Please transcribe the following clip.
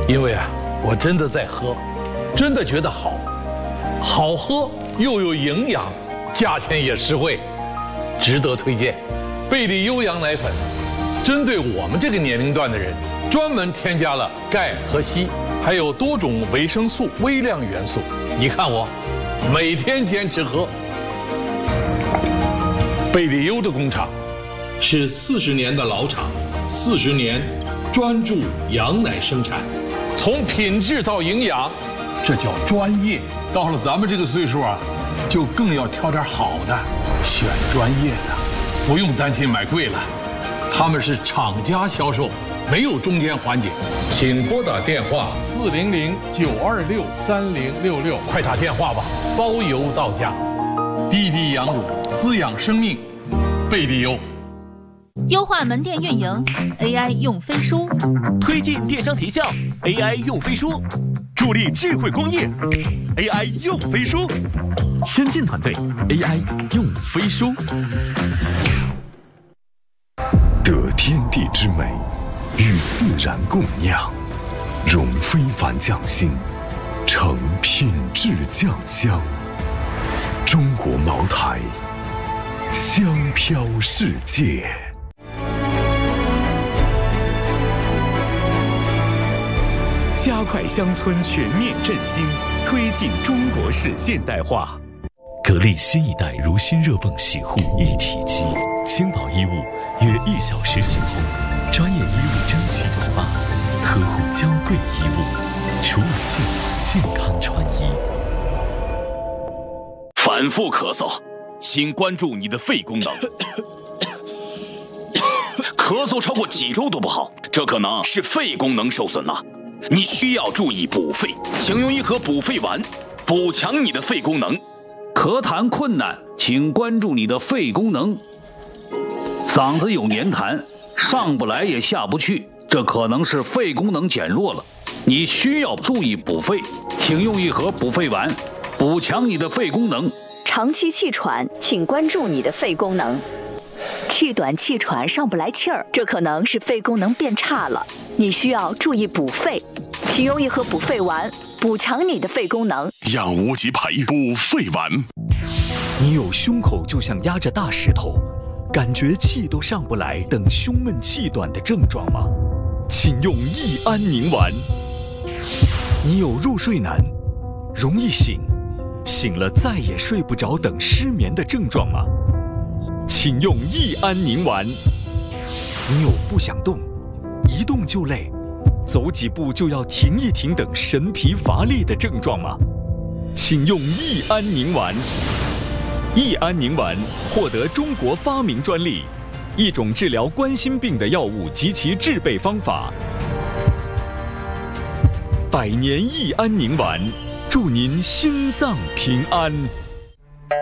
因为啊，我真的在喝，真的觉得好，好喝又有营养，价钱也实惠，值得推荐。贝利优羊奶粉，针对我们这个年龄段的人，专门添加了钙和硒，还有多种维生素、微量元素。你看我，每天坚持喝。贝利优的工厂是40年的老厂，40年专注羊奶生产，从品质到营养，这叫专业。到了咱们这个岁数啊，就更要挑点好的，选专业的，不用担心买贵了。他们是厂家销售，没有中间环节。请拨打电话400-926-3066，快打电话吧，包邮到家。滴滴羊乳，滋养生命，贝利优。 优化门店运营 ，AI 用飞书； 推进电商提效 ，AI 用飞书；助力智慧工业 ，AI 用飞书；先进团队 AI 用飞书。 得天地之美，与自然共酿，融非凡匠心，成品质酱香。中国茅台，香飘世界。 加快乡村全面振兴，推进中国式现代化。格力新一代如新热泵洗护一体机，轻薄衣物约1小时洗后，专业衣物蒸汽 SPA， 呵护娇贵衣物，除螨净化，健康穿衣。 反复咳嗽，请关注你的肺功能。咳嗽超过几周都不好，这可能是肺功能受损了。你需要注意补肺，请用一盒补肺丸，补强你的肺功能。 咳痰困难，请关注你的肺功能。嗓子有黏痰，上不来也下不去，这可能是肺功能减弱了。你需要注意补肺，请用一盒补肺丸，补强你的肺功能。 长期气喘，请关注你的肺功能。气短气喘上不来气儿，这可能是肺功能变差了，你需要注意补肺，请用一盒补肺丸，补强你的肺功能。 养无极培补肺丸。 你有胸口就像压着大石头，感觉气都上不来等胸闷气短的症状吗？请用益安宁丸。你有入睡难，容易醒，醒了再也睡不着等失眠的症状吗？请用益安宁丸。你有不想动，一动就累，走几步就要停一停等神疲乏力的症状吗？请用益安宁丸。益安宁丸获得中国发明专利，一种治疗冠心病的药物及其制备方法。百年益安宁丸，祝您心脏平安。